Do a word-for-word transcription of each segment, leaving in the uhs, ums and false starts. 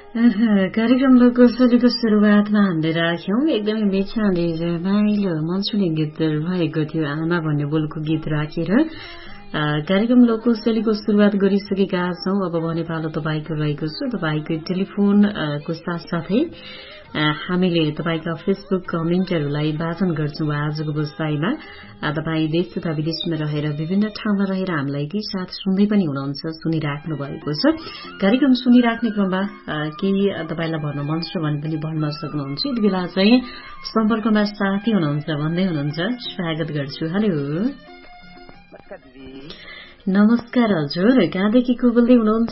कार्यक्रम लोकसरीको सुरुवातमा हामीले राख्यौं एकदमै मिठाले रमाइलो मनसुनी गीतहरू भएको थियो आमा भन्ने बोलको गीत राखेर कार्यक्रम लोकसरीको सुरुवात गरिसकेका छौं। अब भने पालो तपाईको रहेको छ। तपाईको टेलिफोनको साथसाथै हामीले तपाईका फेसबुक कमेन्टहरूलाई वाचन गर्छौं। आजको बसाइमा तपाई देश तथा विदेशमा रहेर विभिन्न ठाउँमा रहेर हामीलाई केही साथ सुन्दै पनि हुनुहुन्छ, सुनिराख्नु भएको छ। कार्यक्रम सुनिराख्ने क्रममा केही तपाईलाई भन्न मन छ भने पनि भन्न सक्नुहुन्छ। यति बेला चाहिँ सम्पर्कमा साथी हुनुहुन्छ भन्दै हुनुहुन्छ, स्वागत गर्छु। हेलो नमस्कार हजुर, कहाँदेखि को बोल्दै हुनुहुन्छ?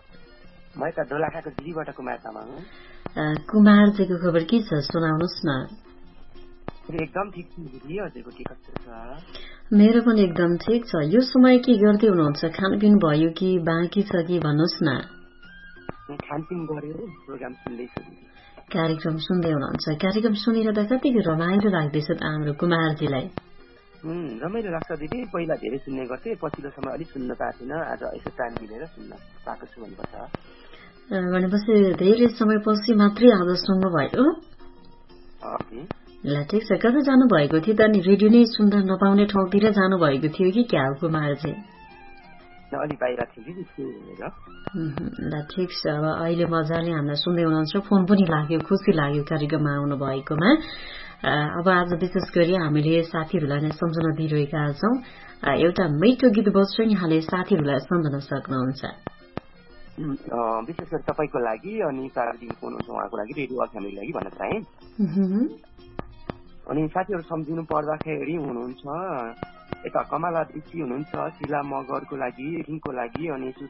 कुमारजीको खबर के छ सुनाउनुहोस् न। एकदम ठिक छ दिदी, हजुरको के कस्तो छ? मेरो पनि एकदम ठिक छ। यो समय के गर्दै हुनुहुन्छ? खानपिन भयो कि बाँकी छ कि भन्नुहोस् न। खानपिन गर्यो, प्रोग्राम सुन्दैछु। कार्यक्रम सुन्दै हुनुहुन्छ। कार्यक्रम सुनिरहँदा कतिको रमाइलो लाग्दैछ हाम्रो कुमारजीलाई? रमाइलो लाग्छ दिदी। पहिला धेरै सुन्ने गर्थे, पछिल्लो समय अलिक सुन्न पाएको थिएन। आज यसो टाइम मिलेर सुन्न पाएको छु भन्नुपर्छ। भनेपछि धेरै समयपछि मात्रै आज सुन्नुभयो? ल ठिक छ। कता जानुभएको थियो त? अनि रेडियो नै सुन्दा नपाउने ठाउँतिर जानुभएको थियो कि क्या हो कुमारजी? ल ठिक छ। अब अहिले मजाले हामीलाई सुन्दै हुनुहुन्छ, फोन पनि लाग्यो, खुसी लाग्यो कार्यक्रममा आउनु भएकोमा। अब आज विशेष गरी हामीले साथीहरूलाई नै सम्झना दिइरहेका छौं। एउटा मिठो गीत बज्छ, यहाँले साथीहरूलाई सम्झन सक्नुहुन्छ। विशेष गरी तपाईको लागि अनि सारादिन हुनुहुन्छ उहाँको लागि, रेडियो फ्यामिलीको लागि भन्न चाहे। अनि साथीहरू सम्झिनु पर्दाखेरि हुनुहुन्छ यता कमला दिदी हुनुहुन्छ, शिला मगरको लागि, रिङको लागि, अनि